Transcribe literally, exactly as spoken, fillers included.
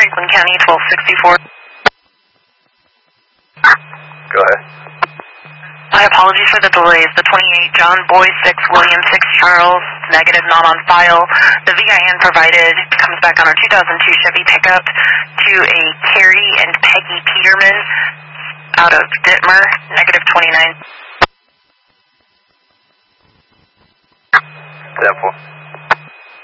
Franklin County, twelve sixty-four. Go ahead. My apologies for the delays. The twenty-eight John Boy six William six Charles, negative, not on file. The V I N provided comes back on our two thousand two Chevy pickup to a Terry and Peggy Peterman out of Dittmer, negative twenty-nine. Example.